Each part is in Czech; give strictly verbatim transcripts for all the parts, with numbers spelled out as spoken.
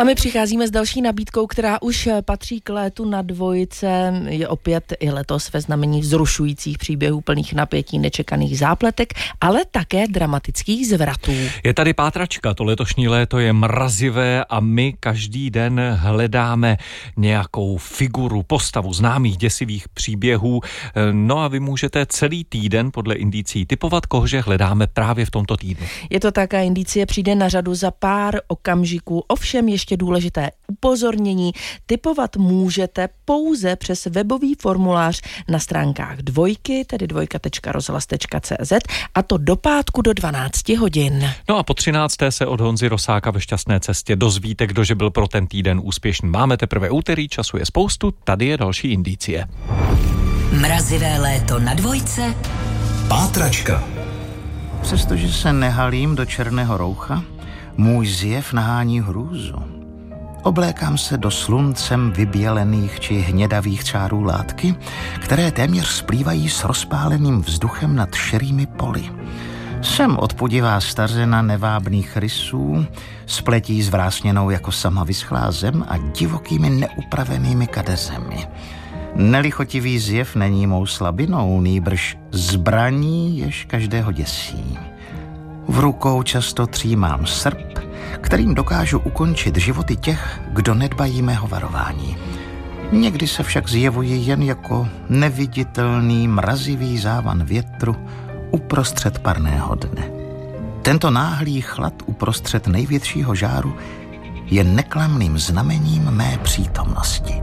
A my přicházíme s další nabídkou, která už patří k létu na dvojce. Je opět i letos ve znamení vzrušujících příběhů plných napětí, nečekaných zápletek, ale také dramatických zvratů. Je tady pátračka, to letošní léto je mrazivé a my každý den hledáme nějakou figuru, postavu známých děsivých příběhů. No a vy můžete celý týden podle indicí typovat, kohože hledáme právě v tomto týdnu. Je to tak a indicie přijde na řadu za pár okamžiků. Ovšem ještě důležité upozornění. Typovat můžete pouze přes webový formulář na stránkách dvojky, tedy dvojka tečka rozhlas tečka cé zet, a to do pátku do dvanácti hodin. No a po třinácté se od Honzy Rosáka ve Šťastné cestě dozvíte, kdože byl pro ten týden úspěšný. Máme teprve úterý, času je spoustu, tady je další indicie. Mrazivé léto na dvojce. Pátračka. Přestože se nehalím do černého roucha, můj zjev nahání hrůzu. Oblékám se do sluncem vybělených či hnědavých čárů látky, které téměř splývají s rozpáleným vzduchem nad širými poli. Jsem odpudivá stařena nevábných rysů, spletí zvrásněnou jako sama vyschlá zem a divokými neupravenými kadezemi. Nelichotivý zjev není mou slabinou, nýbrž zbraní, jež každého děsí. V rukou často třímám srp, kterým dokážu ukončit životy těch, kdo nedbají mého varování. Někdy se však zjevuji jen jako neviditelný mrazivý závan větru uprostřed parného dne. Tento náhlý chlad uprostřed největšího žáru je neklamným znamením mé přítomnosti.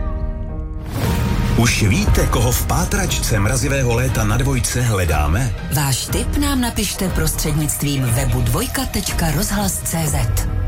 Už víte, koho v pátračce mrazivého léta na dvojce hledáme? Váš tip nám napište prostřednictvím webu dvojka tečka rozhlas tečka cé zet.